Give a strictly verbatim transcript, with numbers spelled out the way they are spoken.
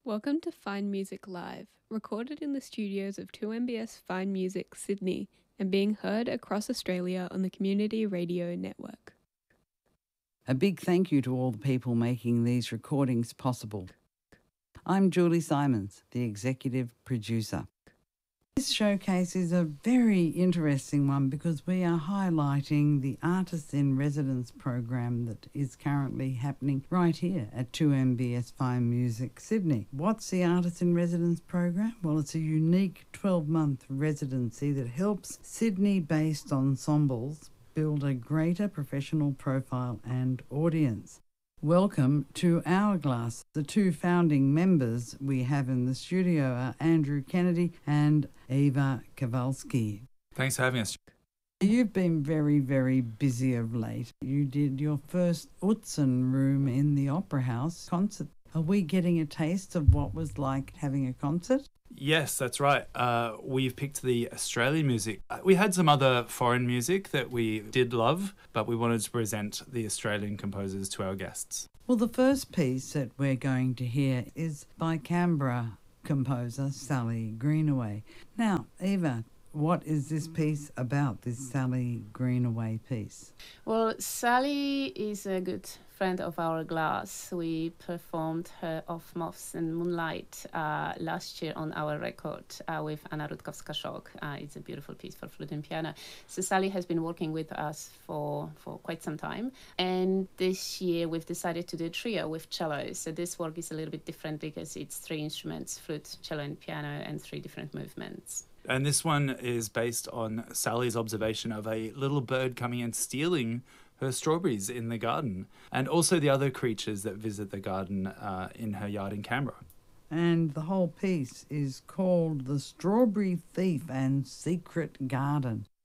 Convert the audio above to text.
Welcome to Fine Music Live, recorded in the studios of two M B S Fine Music Sydney and being heard across Australia on the Community Radio Network. A big thank you to all the people making these recordings possible. I'm Julie Simons, the executive producer. This showcase is a very interesting one because we are highlighting the Artists in Residence program that is currently happening right here at two M B S Fine Music Sydney. What's the Artists in Residence program? Well, it's a unique twelve-month residency that helps Sydney-based ensembles build a greater professional profile and audience. Welcome to Hourglass. The two founding members we have in the studio are Andrew Kennedy and Eva Kowalski. Thanks for having us. You've been very, very busy of late. You did your first Utzon Room in the Opera House concert. Are we getting a taste of what was like having a concert? Yes, that's right. Uh, we've picked the Australian music. Uh, We had some other foreign music that we did love, but we wanted to present the Australian composers to our guests. Well, the first piece that we're going to hear is by Canberra composer Sally Greenaway. Now, Eva, what is this piece about, this Sally Greenaway piece? Well, Sally is a good friend of Hourglass. We performed her Of Moths and Moonlight uh, last year on our record uh, with Anna Rutkowska-Szok. Uh, it's a beautiful piece for flute and piano. So Sally has been working with us for, for quite some time. And this year we've decided to do a trio with cello. So this work is a little bit different because it's three instruments, flute, cello and piano, and three different movements. And this one is based on Sally's observation of a little bird coming and stealing her strawberries in the garden, and also the other creatures that visit the garden uh, in her yard in Canberra. And the whole piece is called The Strawberry Thief and Secret Garden.